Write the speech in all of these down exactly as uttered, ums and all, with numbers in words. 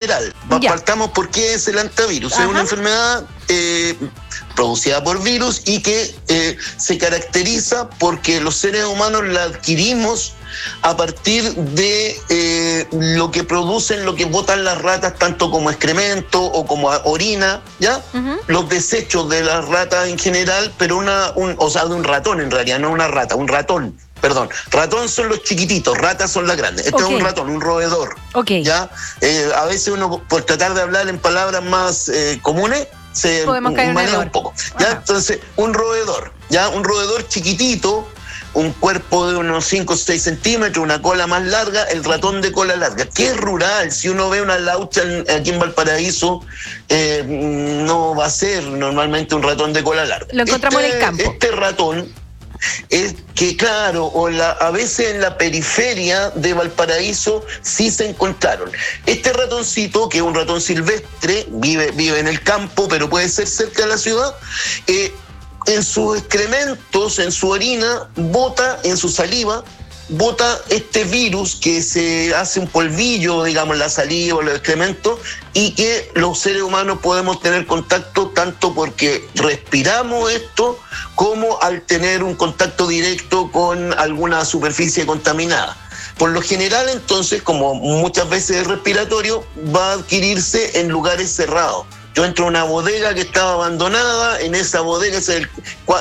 general. Ya. Partamos por qué es el hantavirus. Ajá. Es una enfermedad eh, producida por virus y que eh, se caracteriza porque los seres humanos la adquirimos a partir de eh, lo que producen, lo que botan las ratas, tanto como excremento o como orina, ¿ya? Uh-huh. Los desechos de las ratas en general, pero una, un, o sea, de un ratón en realidad, no una rata, un ratón. Perdón, ratón son los chiquititos, ratas son las grandes. Este okay. es un ratón, un roedor. Okay. ¿Ya? Eh, a veces uno, por tratar de hablar en palabras más eh, comunes, se maneja un poco. ¿Ya? Ajá. Entonces, un roedor, ¿ya? Un roedor chiquitito, un cuerpo de unos cinco o seis centímetros, una cola más larga, el ratón de cola larga, que es rural. Si uno ve una laucha en, aquí en Valparaíso, eh, no va a ser normalmente un ratón de cola larga. Lo encontramos este, en el campo. Este ratón es que, claro, o la, a veces en la periferia de Valparaíso sí se encontraron. Este ratoncito, que es un ratón silvestre, vive, vive en el campo, pero puede ser cerca de la ciudad, eh, en sus excrementos, en su orina, bota, en su saliva, bota este virus que se hace un polvillo, digamos, en la saliva, los excrementos, y que los seres humanos podemos tener contacto tanto porque respiramos esto como al tener un contacto directo con alguna superficie contaminada. Por lo general, entonces, como muchas veces es respiratorio, va a adquirirse en lugares cerrados. Yo entro a una bodega que estaba abandonada, en esa bodega es el,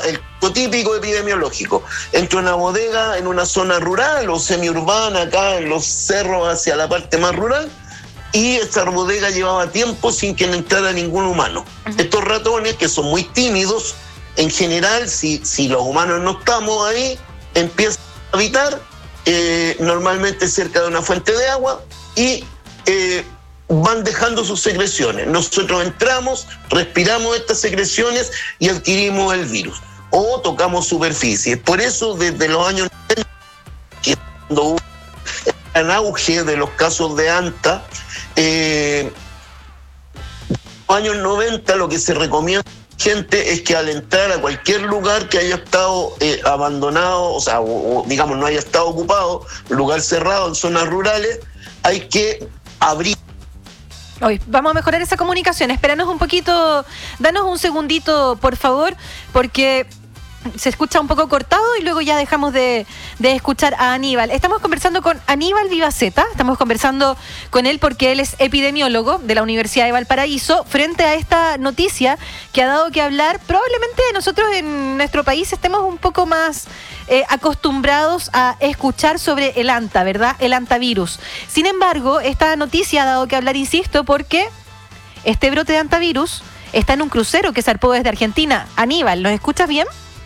el típico epidemiológico. Entro a una bodega en una zona rural o semiurbana, acá en los cerros hacia la parte más rural, y esta bodega llevaba tiempo sin que entrara ningún humano. Uh-huh. Estos ratones, que son muy tímidos, en general, si, si los humanos no estamos ahí, empiezan a habitar eh, normalmente cerca de una fuente de agua y eh, van dejando sus secreciones. Nosotros entramos, respiramos estas secreciones y adquirimos el virus. O tocamos superficies. Por eso, desde los años noventa, que cuando hubo el auge de los casos de anta, eh, en los años noventa lo que se recomienda a la gente es que al entrar a cualquier lugar que haya estado eh, abandonado, o sea, o, o digamos no haya estado ocupado, lugar cerrado en zonas rurales, hay que abrir. Hoy vamos a mejorar esa comunicación. Espéranos un poquito, danos un segundito, por favor, porque se escucha un poco cortado y luego ya dejamos de, de escuchar a Aníbal. Estamos conversando con Aníbal Vivaceta, estamos conversando con él porque él es epidemiólogo de la Universidad de Valparaíso, frente a esta noticia que ha dado que hablar. Probablemente nosotros en nuestro país estemos un poco más eh, acostumbrados a escuchar sobre el anta, ¿verdad? El antavirus. Sin embargo, esta noticia ha dado que hablar, insisto, porque este brote de antavirus está en un crucero que zarpó desde Argentina. Aníbal, ¿nos escuchas bien?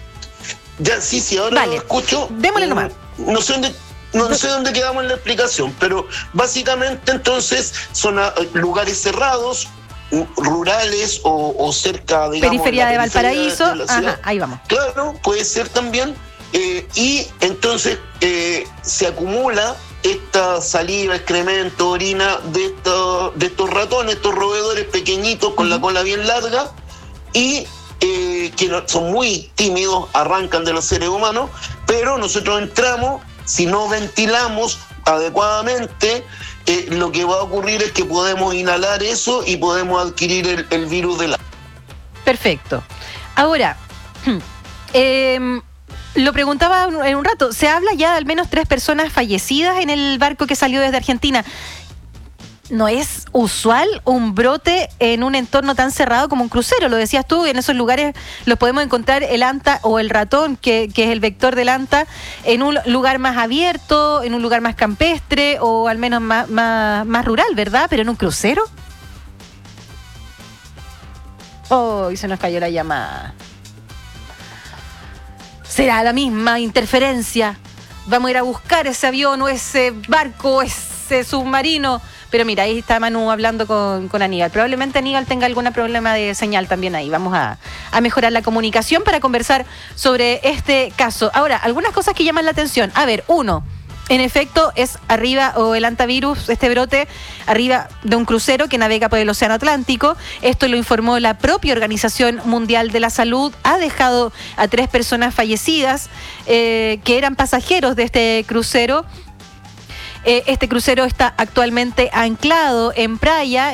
Ya, sí, sí, ahora vale. Lo escucho. Démosle nomás. No sé dónde, no, no sé dónde quedamos en la explicación, pero básicamente entonces son a, lugares cerrados, rurales o, o cerca, digamos, periferia de Valparaíso. De la ciudad. Ajá, ahí vamos. Claro, puede ser también. Eh, y entonces eh, se acumula esta saliva, excremento, orina de estos, de estos ratones, estos roedores pequeñitos con uh-huh. la cola bien larga, y Eh, que son muy tímidos, arrancan de los seres humanos, pero nosotros entramos, si no ventilamos adecuadamente, eh, lo que va a ocurrir es que podemos inhalar eso y podemos adquirir el, el virus de la... Perfecto. Ahora, eh, lo preguntaba en un rato, se habla ya de al menos tres personas fallecidas en el barco que salió desde Argentina. No es usual un brote en un entorno tan cerrado como un crucero, lo decías tú, en esos lugares los podemos encontrar el anta o el ratón, que, que es el vector del anta, en un lugar más abierto, en un lugar más campestre o al menos más, más, más rural, ¿verdad? Pero en un crucero. Oh, y se nos cayó la llamada. Será la misma interferencia. Vamos a ir a buscar ese avión o ese barco o ese submarino. Pero mira, ahí está Manu hablando con, con Aníbal. Probablemente Aníbal tenga algún problema de señal también ahí. Vamos a, a mejorar la comunicación para conversar sobre este caso. Ahora, algunas cosas que llaman la atención. A ver, uno, en efecto, es arriba, o el antavirus, este brote, arriba de un crucero que navega por el Océano Atlántico. Esto lo informó la propia Organización Mundial de la Salud. Ha dejado a tres personas fallecidas eh, que eran pasajeros de este crucero. Este crucero está actualmente anclado en Praia,